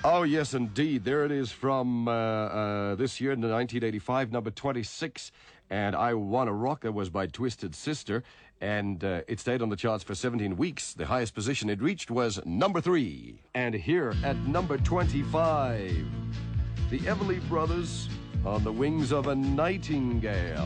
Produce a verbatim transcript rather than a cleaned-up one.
Oh, yes, indeed. There it is from uh, uh, this year, nineteen eighty-five, number twenty-six. And I Wanna Rock. That was by Twisted Sister. And uh, it stayed on the charts for seventeen weeks. The highest position it reached was number three. And here at number twenty-five, the Everly Brothers, On the Wings of a Nightingale.